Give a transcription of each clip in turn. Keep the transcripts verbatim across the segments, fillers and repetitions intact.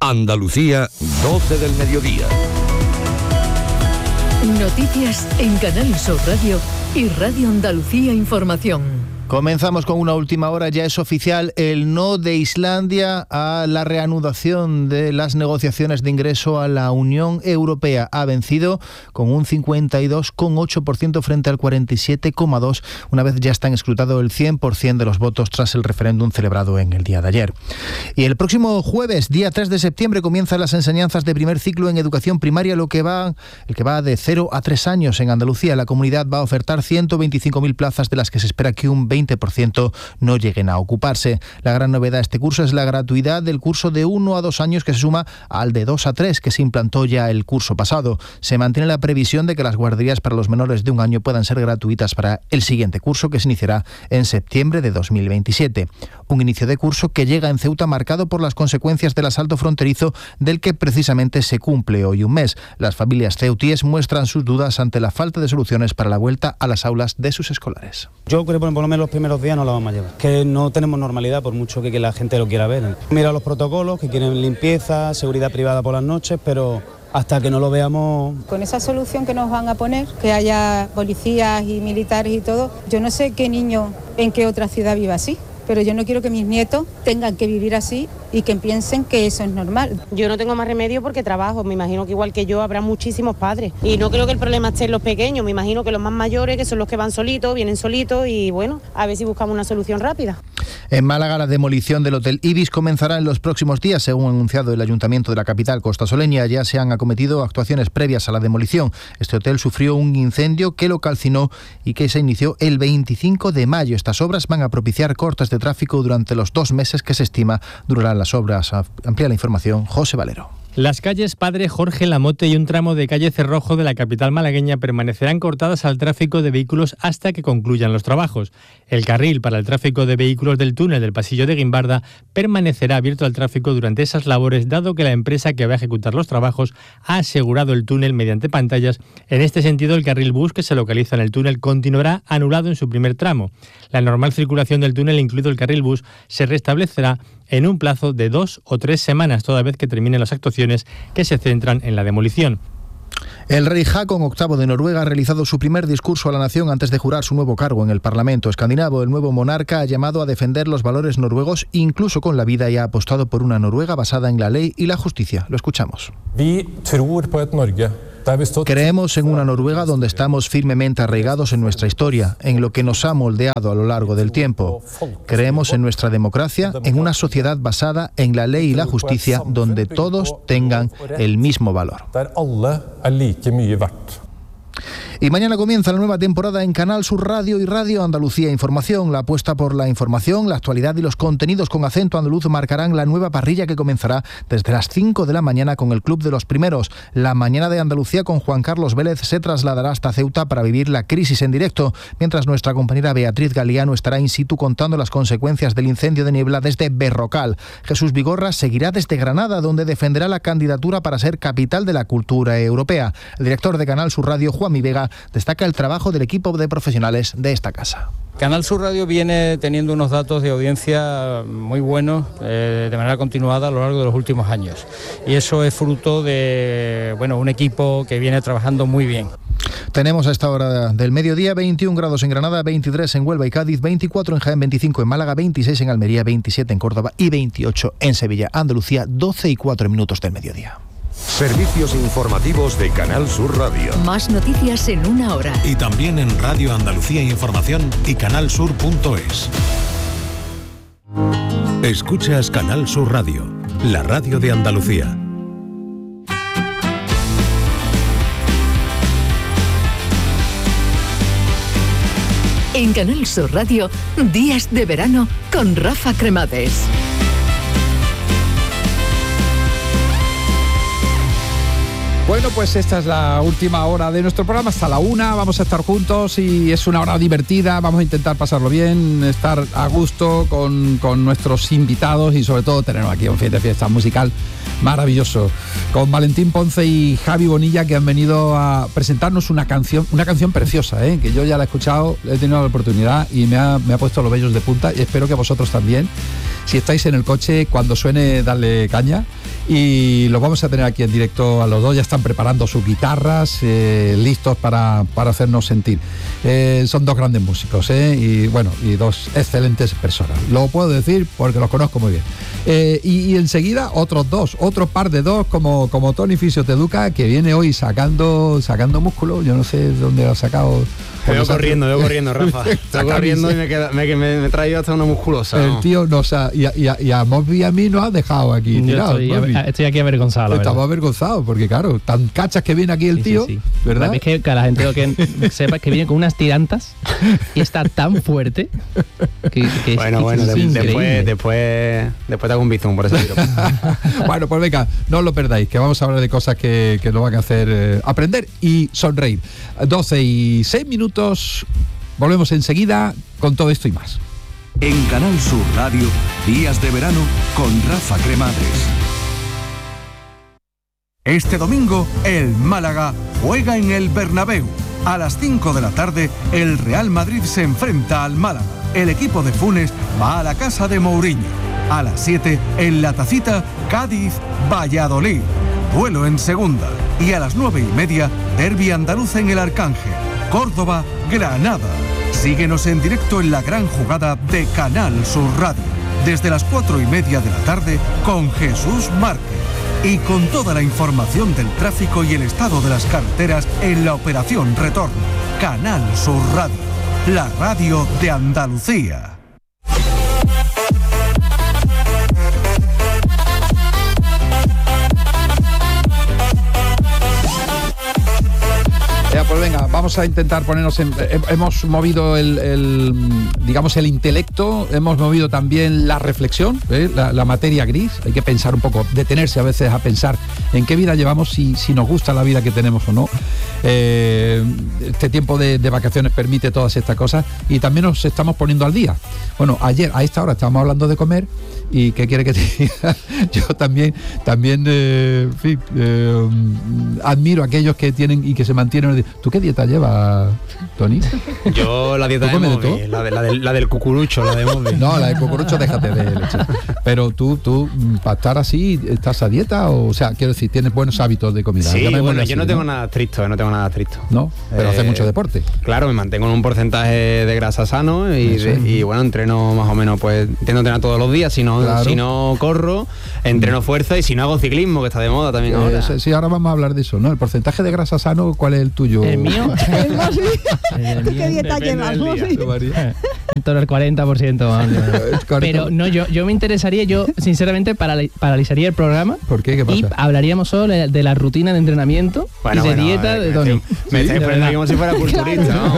Andalucía, doce del mediodía. Noticias en Canal Sur Radio y Radio Andalucía Información. Comenzamos con una última hora. Ya es oficial el no de Islandia a la reanudación de las negociaciones de ingreso a la Unión Europea. Ha vencido con un cincuenta y dos coma ocho por ciento frente al cuarenta y siete coma dos por ciento, una vez ya están escrutado el cien por ciento de los votos tras el referéndum celebrado en el día de ayer. Y el próximo jueves, día tres de septiembre, comienzan las enseñanzas de primer ciclo en educación primaria, lo que va, el que va de cero a tres años en Andalucía. La comunidad va a ofertar ciento veinticinco mil plazas, de las que se espera que un veinte por ciento no lleguen a ocuparse. La gran novedad de este curso es la gratuidad del curso de uno a dos años, que se suma al de dos a tres, que se implantó ya el curso pasado. Se mantiene la previsión de que las guarderías para los menores de un año puedan ser gratuitas para el siguiente curso, que se iniciará en septiembre de dos mil veintisiete. Un inicio de curso que llega en Ceuta marcado por las consecuencias del asalto fronterizo, del que precisamente se cumple hoy un mes. Las familias ceutíes muestran sus dudas ante la falta de soluciones para la vuelta a las aulas de sus escolares. Yo creo que por lo menos los primeros días no la vamos a llevar, que no tenemos normalidad por mucho que, que la gente lo quiera ver. Mira los protocolos, que quieren limpieza, seguridad privada por las noches, pero hasta que no lo veamos... Con esa solución que nos van a poner, que haya policías y militares y todo, yo no sé qué niño en qué otra ciudad viva así, pero yo no quiero que mis nietos tengan que vivir así y que piensen que eso es normal. Yo no tengo más remedio porque trabajo, me imagino que igual que yo habrá muchísimos padres y no creo que el problema esté en los pequeños, me imagino que los más mayores, que son los que van solitos, vienen solitos y bueno, a ver si buscamos una solución rápida. En Málaga, la demolición del Hotel Ibis comenzará en los próximos días, según ha anunciado el Ayuntamiento de la capital costasoleña. Ya se han acometido actuaciones previas a la demolición. Este hotel sufrió un incendio que lo calcinó y que se inició el veinticinco de mayo. Estas obras van a propiciar cortes de tráfico durante los dos meses que se estima durarán las obras. Amplía la información José Valero. Las calles Padre Jorge Lamote y un tramo de calle Cerrojo de la capital malagueña permanecerán cortadas al tráfico de vehículos hasta que concluyan los trabajos. El carril para el tráfico de vehículos del túnel del pasillo de Guimbarda permanecerá abierto al tráfico durante esas labores, dado que la empresa que va a ejecutar los trabajos ha asegurado el túnel mediante pantallas. En este sentido, el carril bus que se localiza en el túnel continuará anulado en su primer tramo. La normal circulación del túnel, incluido el carril bus, se restablecerá en un plazo de dos o tres semanas, toda vez que terminen las actuaciones que se centran en la demolición. El rey Haakon octavo de Noruega ha realizado su primer discurso a la nación antes de jurar su nuevo cargo en el Parlamento escandinavo. El nuevo monarca ha llamado a defender los valores noruegos, incluso con la vida, y ha apostado por una Noruega basada en la ley y la justicia. Lo escuchamos. Creemos en una Noruega donde estamos firmemente arraigados en nuestra historia, en lo que nos ha moldeado a lo largo del tiempo. Creemos en nuestra democracia, en una sociedad basada en la ley y la justicia, donde todos tengan el mismo valor. Y mañana comienza la nueva temporada en Canal Sur Radio y Radio Andalucía Información. La apuesta por la información, la actualidad y los contenidos con acento andaluz marcarán la nueva parrilla que comenzará desde las cinco de la mañana con el Club de los Primeros. La mañana de Andalucía con Juan Carlos Vélez se trasladará hasta Ceuta para vivir la crisis en directo, mientras nuestra compañera Beatriz Galeano estará in situ contando las consecuencias del incendio de niebla desde Berrocal. Jesús Vigorra seguirá desde Granada, donde defenderá la candidatura para ser capital de la cultura europea. El director de Canal Sur Radio, Juanmi Vega, destaca el trabajo del equipo de profesionales de esta casa. Canal Sur Radio viene teniendo unos datos de audiencia muy buenos eh, de manera continuada a lo largo de los últimos años, y eso es fruto de bueno, un equipo que viene trabajando muy bien. Tenemos a esta hora del mediodía veintiún grados en Granada, veintitrés en Huelva y Cádiz, veinticuatro en Jaén, veinticinco en Málaga, veintiséis en Almería, veintisiete en Córdoba y veintiocho en Sevilla. Andalucía, doce y cuatro minutos del mediodía. Servicios informativos de Canal Sur Radio. Más noticias en una hora. Y también en Radio Andalucía Información y canalsur punto es. Escuchas Canal Sur Radio, la radio de Andalucía. En Canal Sur Radio, Días de Verano con Rafa Cremades. Bueno, pues esta es la última hora de nuestro programa, hasta la una, vamos a estar juntos y es una hora divertida, vamos a intentar pasarlo bien, estar a gusto con, con nuestros invitados y sobre todo tener aquí un fin de fiesta musical maravilloso, con Valentín Ponce y Javi Bonilla, que han venido a presentarnos una canción, una canción preciosa, ¿eh? Que yo ya la he escuchado, he tenido la oportunidad y me ha, me ha puesto los vellos de punta, y espero que vosotros también. Si estáis en el coche, cuando suene, darle caña y los vamos a tener aquí en directo a los dos. Ya están preparando sus guitarras, eh, listos para, para hacernos sentir. Eh, son dos grandes músicos, ¿eh? Y bueno, y dos excelentes personas. Lo puedo decir porque los conozco muy bien. Eh, y, y enseguida otros dos, otro par de dos como, como Tony Fisioteduca, que viene hoy sacando sacando músculo. Yo no sé dónde lo ha sacado. Veo corriendo, veo corriendo, Rafa. Estoy corriendo y me, queda, me, me, me he traído hasta una musculosa. El ¿no? tío nos ha, y, a, y, a, y a Mosby y a mí nos ha dejado aquí tirados. Estoy, estoy aquí avergonzado. Estamos avergonzados porque, claro, tan cachas que viene aquí el sí, tío, sí, sí. ¿verdad? Es que, que la gente lo que sepa es que viene con unas tirantas y está tan fuerte que, que bueno, es, bueno, es de, increíble. después, después, después te hago un bizum por ese tiro. Bueno, pues venga, no os lo perdáis, que vamos a hablar de cosas que, que nos van a hacer eh, aprender y sonreír. doce y seis minutos. Volvemos enseguida con todo esto y más. En Canal Sur Radio, Días de Verano con Rafa Cremades. Este domingo, el Málaga juega en el Bernabéu. A las cinco de la tarde, el Real Madrid se enfrenta al Málaga. El equipo de Funes va a la casa de Mourinho. A las siete, en La Tacita, Cádiz-Valladolid. Duelo en segunda. Y a las nueve y media, derbi andaluz en el Arcángel. Córdoba-Granada. Síguenos en directo en la gran jugada de Canal Sur Radio. Desde las cuatro y media de la tarde con Jesús Márquez. Y con toda la información del tráfico y el estado de las carreteras en la operación Retorno. Canal Sur Radio. La radio de Andalucía. Ya, pues venga, vamos a intentar ponernos en... Hemos movido el, el digamos, el intelecto, hemos movido también la reflexión, ¿eh? la, la materia gris. Hay que pensar un poco, detenerse a veces a pensar en qué vida llevamos, si, si nos gusta la vida que tenemos o no. Eh, este tiempo de, de vacaciones permite todas estas cosas y también nos estamos poniendo al día. Bueno, ayer a esta hora estábamos hablando de comer y ¿qué quiere que te diga? Yo también, también eh, en fin, eh, admiro a aquellos que tienen y que se mantienen. ¿Tú qué dieta llevas, Tony? Yo la dieta de Mosby, la, de, la, de, la del cucurucho, la de Mosby. No, la del cucurucho déjate de leche. Pero tú, tú, para estar así, ¿estás a dieta? O, o sea, quiero decir, ¿tienes buenos hábitos de comida? Sí, bueno, así, yo no tengo ¿no? nada estricto, no tengo nada estricto. ¿No? Pero eh, haces mucho deporte. Claro, me mantengo en un porcentaje de grasa sano y, de, y bueno, entreno más o menos, pues intento entrenar todos los días, si no, claro. si no corro, entreno fuerza y si no hago ciclismo, que está de moda también ahora. Eh, sí, ahora vamos a hablar de eso, ¿no? El porcentaje de grasa sano, ¿cuál es el tuyo? El mío. ¿Tú qué dieta llevas? En torno al cuarenta por ciento. Pero no, yo, yo me interesaría, yo sinceramente paral- paralizaría el programa. ¿Por qué? ¿Qué pasa? Y hablaríamos solo de la rutina de entrenamiento bueno, y de bueno, dieta ver, de Tony. Me estáis poniendo como si fuera culturista, ¿no?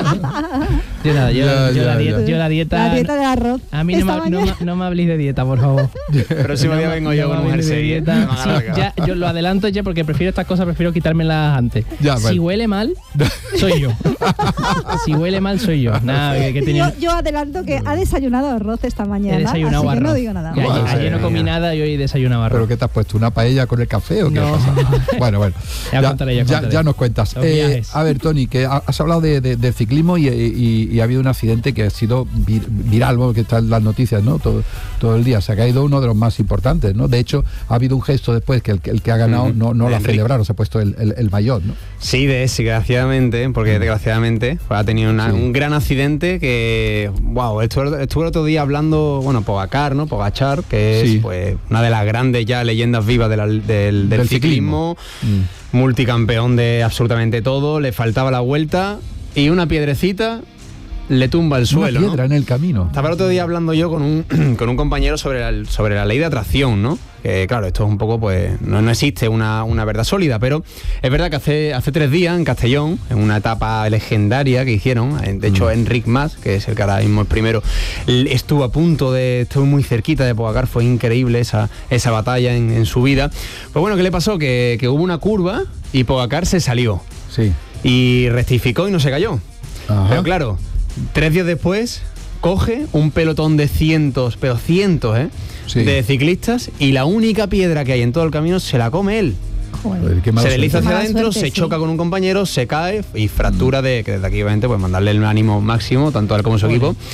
Yo nada, yo, ya, yo, ya, la dieta, ya. yo la dieta... La dieta de arroz. A mí no me, no, no me habléis de dieta, por favor. Pero si no, me vengo yo con un jersey. Sí, ya, yo lo adelanto ya porque prefiero estas cosas, prefiero quitármelas antes. Ya, si bueno. huele mal, soy yo. Si huele mal, soy yo. Nada, que, que tenía... yo, yo adelanto que ha desayunado arroz esta mañana. He desayunado así arroz. Que no digo nada. Ayer, Bueno, ayer no comí nada y hoy desayunaba arroz. ¿Pero qué te has puesto? ¿Una paella con el café o qué no. ha pasado? Bueno, bueno. Ya, ya, contaré, ya, ya, contaré. ya nos cuentas. Eh, a ver, Tony, que has hablado de, de, de ciclismo y, y, y ha habido un accidente que ha sido vir, viral, que está en las noticias, ¿no? Todo, todo el día. Se ha caído uno de los más importantes, ¿no? De hecho, ha habido un gesto después que el, el que ha ganado no, no lo ha celebrado, se ha puesto el, el, el maillot, ¿no? Sí, desgraciadamente, porque desgraciadamente pues, ha tenido una, sí. un gran accidente que, wow, estuve, estuve el otro día hablando, bueno, Pogacar, ¿no? Pogachar, que es sí. pues una de las grandes ya leyendas vivas de la, del, del, del ciclismo, ciclismo. Mm. multicampeón de absolutamente todo, le faltaba la vuelta y una piedrecita le tumba el suelo. Una piedra, ¿no? En el camino. Estaba el otro día hablando yo con un, con un compañero sobre la, sobre la ley de atracción, ¿no? Que claro, esto es un poco, pues, no, no existe una, una verdad sólida, pero es verdad que hace, hace tres días en Castellón, en una etapa legendaria que hicieron, de hecho, mm. Enric Mas, que es el que ahora mismo es primero, estuvo a punto de, estuvo muy cerquita de Pogacar, fue increíble esa, esa batalla en, en su vida. Pues bueno, ¿qué le pasó? Que, que hubo una curva y Pogacar se salió. Sí. Y rectificó y no se cayó. Ajá. Pero claro, tres días después coge un pelotón de cientos, pero cientos, ¿eh? Sí. de ciclistas y la única piedra que hay en todo el camino se la come él. Joder, se desliza hacia adentro, suerte, se sí. choca con un compañero, se cae y fractura de, que desde aquí obviamente pues mandarle el ánimo máximo, tanto a él como a su Joder. equipo,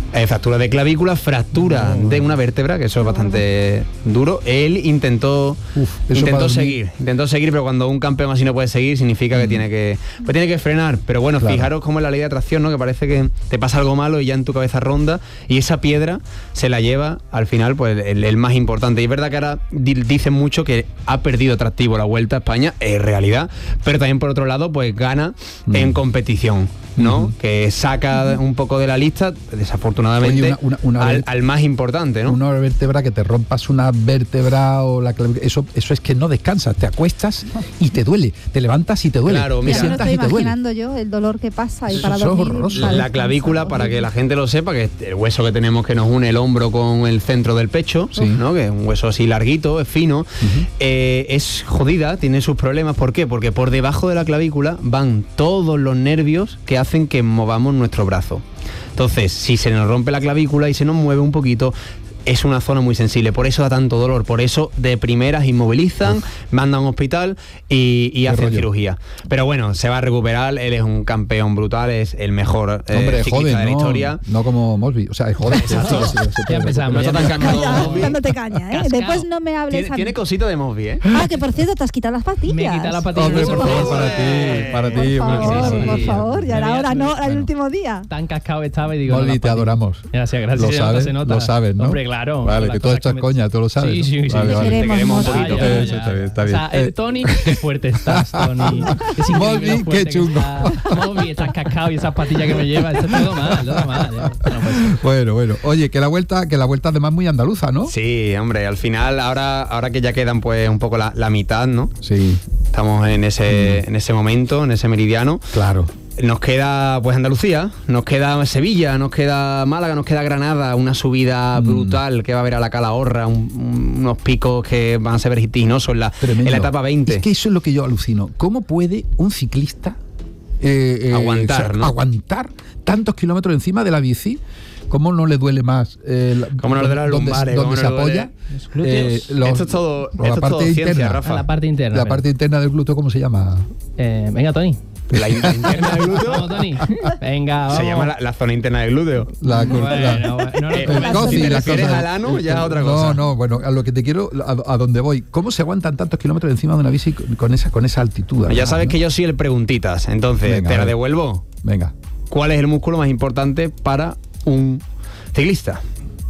Eh, fractura de clavícula, fractura no. de una vértebra, que eso es bastante duro. Él intentó Uf, intentó seguir, intentó seguir, pero cuando un campeón así no puede seguir, significa mm. que tiene que pues tiene que frenar. Pero bueno, claro. fijaros cómo es la ley de atracción, ¿no? Que parece que te pasa algo malo y ya en tu cabeza ronda, y esa piedra se la lleva al final pues el, el más importante. Y es verdad que ahora dicen mucho que ha perdido atractivo la Vuelta a España, es realidad, pero también por otro lado pues gana mm. en competición, ¿no? Mm-hmm. Que saca un poco de la lista, desafortunadamente, Oye, una, una, una al, al más importante, ¿no? Una vértebra, que te rompas una vértebra o la clavícula, eso, eso es que no descansas, te acuestas y te duele, te levantas y te duele, claro, mira, te sientas y te duele. Estoy imaginando yo el dolor que pasa y para eso dormir. La, la clavícula, para que la gente lo sepa, que es el hueso que tenemos que nos une el hombro con el centro del pecho, sí. ¿no? Que es un hueso así larguito, es fino, uh-huh. eh, es jodida, tiene sus problemas. ¿Por qué? Porque por debajo de la clavícula van todos los nervios que hacen que movamos nuestro brazo. Entonces, si se nos rompe la clavícula y se nos mueve un poquito, es una zona muy sensible, por eso da tanto dolor, por eso de primeras inmovilizan, Uf. mandan a un hospital y, y hacen rollo. cirugía. Pero bueno, se va a recuperar, él es un campeón brutal, es el mejor eh, Hombre, ciclista joven, de la no, historia. No como Mosby, o sea, es joven. Ya empezamos. No está tan cansado. Dándote caña, ¿eh? Después no me hables. Tiene, tiene cosita de Mosby, ¿eh? Ah, que por cierto, te has quitado las patillas. Me he quitado las patillas. Hombre, por favor, para ti, para ti. Por favor, sí, sí, por favor, ya era hora, no, bueno, el último día. Tan cascado estaba y digo... Mosby, te adoramos. Gracias, gracias. Lo sabes, se nota. lo sabes, ¿no? Hombre, claro. Vale, que todo esto es coña, tú lo sabes. Sí, sí, sí. Vale, vale. Te queremos, te queremos un poquito. Ah, ya, Eso ya, está bien, está bien. O sea, eh, Tony, qué fuerte estás, Tony. Mosby, qué chungo. Mosby, estás cascado y esas patillas que me llevas, eso es todo mal, todo mal. Ya. No, pues. Bueno, bueno. Oye, que la vuelta, que la vuelta además muy andaluza, ¿no? Sí, hombre, al final, ahora, ahora que ya quedan pues un poco la, la mitad, ¿no? Sí. Estamos en ese, mm. en ese momento, en ese meridiano. Claro. Nos queda pues Andalucía, nos queda Sevilla, nos queda Málaga, nos queda Granada, una subida mm. brutal que va a haber a la Calahorra, un, un, unos picos que van a ser vertiginosos en la, en la etapa veinte. Es que eso es lo que yo alucino. ¿Cómo puede un ciclista eh, eh, aguantar, o sea, ¿no? aguantar tantos kilómetros encima de la bici? ¿Cómo no le duele más? Eh, ¿Cómo no le duele los lumbares? ¿Dónde se apoya? Los glúteos. Eh, los, esto es todo, esto la es parte todo ciencia, interna, Rafa. La parte interna. La parte interna del glúteo, ¿cómo se llama? Eh, venga, Tony. La interna del glúteo. Vamos, Tony. Venga, vamos. Se llama la, la zona interna del glúteo. La, bueno, la, bueno, no, no, eh, no, la no, si te refieres cosas, al ano, ya es otra cosa. No, no, bueno, a lo que te quiero, a, a donde voy. ¿Cómo se aguantan tantos kilómetros encima de una bici con esa, con esa altitud? Ya además, sabes, ¿no? Que yo soy el preguntitas, entonces venga, te la devuelvo. Venga. ¿Cuál es el músculo más importante para un ciclista?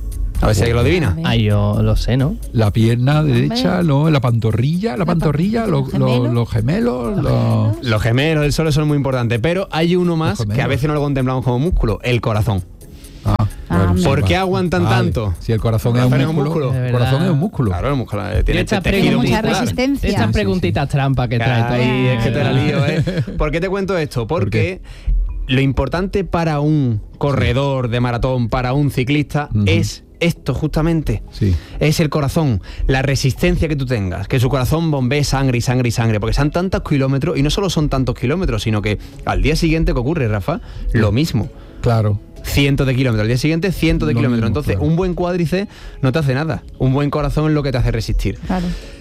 A ver si alguien lo adivina. Ah, yo lo sé, ¿no? La pierna derecha, no, la pantorrilla, la, la pantorrilla, pa los, gemelo. los gemelos, los... Los gemelos, el suelo son muy importantes, pero hay uno más que a veces no lo contemplamos como músculo, el corazón. Ah, bueno, ah, ¿por qué aguantan vale. tanto? Si el corazón, el corazón es un músculo, el corazón es un músculo. Claro, el músculo tiene este tejido mucha resistencia. Estas preguntitas sí, sí. trampa que trae. Ahí es que te la lío, ¿eh? ¿Por qué te cuento esto? Porque ¿Por lo importante para un corredor de maratón, para un ciclista, uh-huh. es esto justamente, sí. es el corazón, la resistencia que tú tengas, que su corazón bombee sangre y sangre y sangre, porque son tantos kilómetros, y no solo son tantos kilómetros, sino que al día siguiente, ¿qué ocurre, Rafa? Lo mismo. Claro. Cientos de kilómetros, al día siguiente cientos de lo kilómetros, mismo, entonces claro. un buen cuádriceps no te hace nada, un buen corazón es lo que te hace resistir. Claro.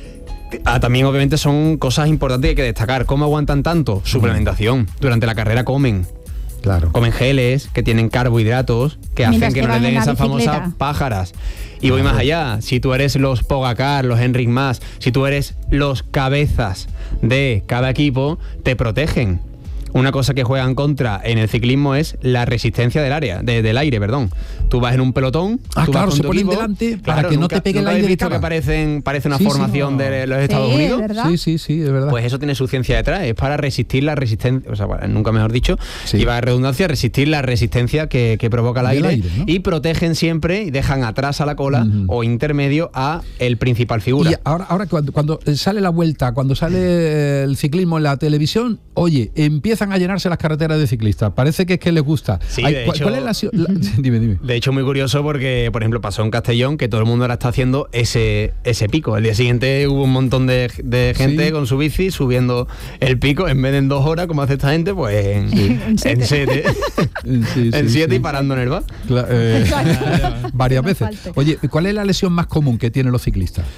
Ah, también obviamente son cosas importantes que hay que destacar. ¿Cómo aguantan tanto? Suplementación. Durante la carrera comen. Claro. Comen geles que tienen carbohidratos que hacen que, que no les den esas famosas pájaras. Y voy más allá. Si tú eres los Pogacar, los Enric Mas, si tú eres los cabezas de cada equipo, te protegen. Una cosa que juegan contra en el ciclismo es la resistencia del área, de, del aire, perdón. Tú vas en un pelotón, ah, tú claro, vas con se tu ponen equipo, delante para claro, que no nunca, te pegue el aire de visto cara. Que parecen, parece una sí, formación sí, no. de los Estados sí, Unidos. ¿verdad? Sí, sí, sí, es verdad. Pues eso tiene su ciencia detrás, es para resistir la resistencia, o sea, nunca mejor dicho, sí. y va a redundancia, resistir la resistencia que, que provoca el aire, aire ¿no? y protegen siempre y dejan atrás a la cola uh-huh. o intermedio a el principal figura. Y ahora, ahora cuando, cuando sale la vuelta, cuando sale el ciclismo en la televisión, oye, empiezan a llenarse las carreteras de ciclistas. Parece que es que les gusta. Sí, Hay, de ¿cuál, hecho, ¿Cuál es la, la dime, dime. De hecho, muy curioso porque, por ejemplo, pasó en Castellón que todo el mundo ahora está haciendo ese, ese pico. El día siguiente hubo un montón de, de gente sí. con su bici subiendo el pico, en vez de en dos horas, como hace esta gente, pues en, sí. en siete. En siete, sí, en siete sí. y parando en el bar. Cla- eh, varias no veces. Falte. Oye, ¿cuál es la lesión más común que tienen los ciclistas?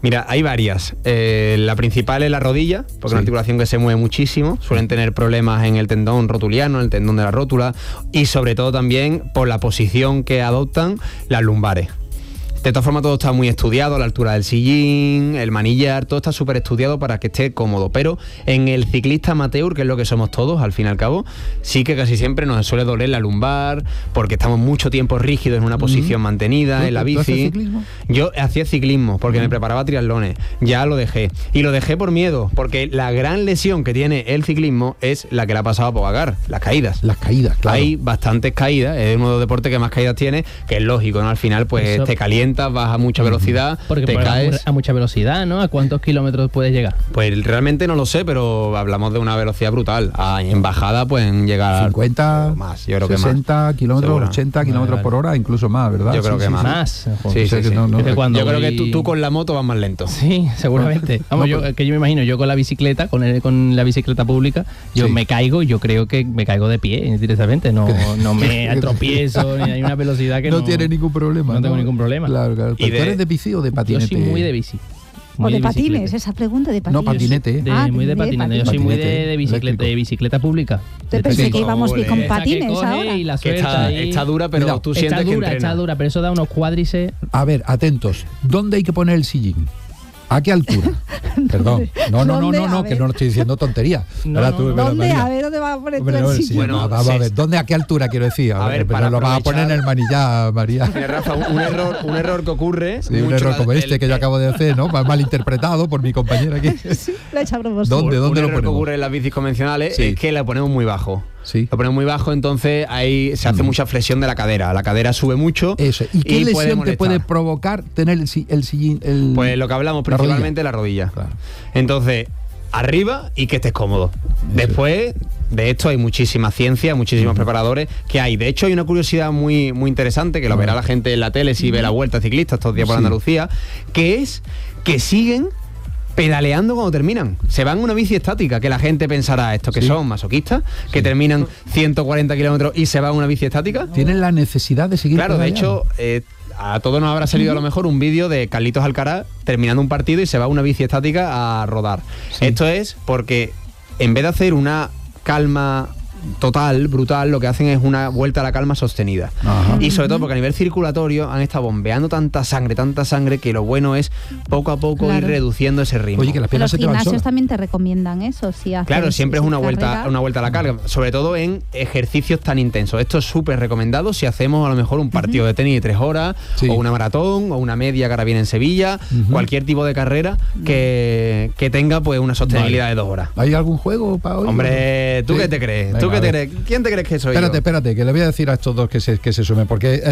Mira, hay varias. Eh, la principal es la rodilla, porque es Sí. una articulación que se mueve muchísimo. Suelen tener problemas en el tendón rotuliano, en el tendón de la rótula, y sobre todo también por la posición que adoptan las lumbares. De todas formas, todo está muy estudiado, la altura del sillín, el manillar, todo está súper estudiado para que esté cómodo. Pero en el ciclista amateur, que es lo que somos todos, al fin y al cabo, sí que casi siempre nos suele doler la lumbar, porque estamos mucho tiempo rígidos en una posición Mm. mantenida, ¿Tú- en la tú bici. haces ciclismo? Yo hacía ciclismo, porque Mm. me preparaba triatlones. Ya lo dejé. Y lo dejé por miedo, porque la gran lesión que tiene el ciclismo es la que le ha pasado a Pogacar, las caídas. Las caídas, claro. Hay bastantes caídas, es uno de los deportes que más caídas tiene, que es lógico, ¿no? Al final, pues Eso- te calientas, vas a mucha velocidad, Porque te por- a, caes. a mucha velocidad, ¿no? ¿A cuántos kilómetros puedes llegar? Pues realmente no lo sé, pero hablamos de una velocidad brutal. Ah, en bajada pueden llegar cincuenta, más, yo creo que sesenta más. kilómetros, Seguro. ochenta kilómetros por hora, incluso más, ¿verdad? Yo creo que más. Más. Sí, Joder, sí, que sí. no- no- Es que cuando Yo creo que voy- tú, tú con la moto vas más lento. Sí, seguramente. Vamos, yo, que yo me imagino, yo con la bicicleta, con, el- con la bicicleta pública, yo Sí. me caigo y yo creo que me caigo de pie directamente. No, no me tropiezo, ni hay una velocidad que no... no tiene ningún problema. No tengo ningún problema. Claro, claro. Y ¿Pero de- tú eres de bici o de patinete? Yo soy muy de bici. O Muy de bicicleta. patines, esa pregunta de patines. No, patinete. De- Ah, muy de patinete. Yo soy muy de, Patinete de bicicleta, eléctrico. de bicicleta pública. Te De pensé técnico. que íbamos Ole. con Esa que patines coge ahora. y la Que suelta está, ahí. está dura, pero Mira, tú Está sientes que dura, entrena. está dura, pero eso da unos cuádriceps. A ver, atentos. ¿Dónde hay que poner el sillín? ¿A qué altura? Perdón. No, no, no, ¿Dónde? no, A no, ver. que no estoy diciendo tontería. No, Ahora no, tú, no. pero ¿Dónde? María, A ver, ¿dónde va a poner hombre, tú no, el sí, sillín? Bueno, no, vamos a sí. ver, ¿dónde, a qué altura quiero decir? A, A ver, ver, pero para lo vas a aprovechar- poner en el manillar, María. Mira, Rafa, un, un error, un error que ocurre. Sí, un mucho error la- como este el- que yo acabo de hacer, ¿no? Mal, malinterpretado por mi compañera aquí. Sí, lo he hecho a propósito. ¿Dónde, un dónde lo error que ponemos? ocurre en las bicis convencionales Sí. es que la ponemos muy bajo. Sí. Lo ponemos muy bajo, entonces ahí se hace Mm. mucha flexión de la cadera. La cadera sube mucho. Eso. ¿Y qué puede lesión te molestar. puede provocar tener el, si- el sillín? El, Pues lo que hablamos, la principalmente la rodilla. Claro. Entonces, arriba y que estés cómodo. Después de esto hay muchísima ciencia, muchísimos preparadores que hay. De hecho, hay una curiosidad muy, muy interesante que lo verá la gente en la tele si ve la Vuelta Ciclista estos días por Sí. Andalucía, que es que siguen pedaleando cuando terminan. Se van en una bici estática, que la gente pensará, estos que Sí. son masoquistas, que terminan ciento cuarenta kilómetros y se van en una bici estática. ¿Tienen la necesidad de seguir Claro, de pedaleando? hecho, eh, a todos nos habrá salido a lo mejor un vídeo de Carlitos Alcaraz terminando un partido y se va a una bici estática a rodar. Sí. Esto es porque en vez de hacer una calma total, brutal, lo que hacen es una vuelta a la calma sostenida. Ajá. Y sobre todo porque a nivel circulatorio han estado bombeando tanta sangre, tanta sangre, que lo bueno es poco a poco Claro. ir reduciendo ese ritmo. Oye, que las piernas Los se te van gimnasios solas. también te recomiendan eso. Si haces, Claro, siempre es si una vuelta, carrera. una vuelta a la carga, sobre todo en ejercicios tan intensos. Esto es súper recomendado si hacemos a lo mejor un partido de tenis de tres horas, Sí. o una maratón, o una media que ahora viene en Sevilla, Ujú. cualquier tipo de carrera que, que tenga pues una sostenibilidad Vale. de dos horas. ¿Hay algún juego para hoy? Hombre, ¿tú Sí. qué te crees? Venga, ¿Tú qué a te ver. crees? ¿Quién te crees que soy Espérate, yo? espérate, que le voy a decir a estos dos que se, que se sumen, porque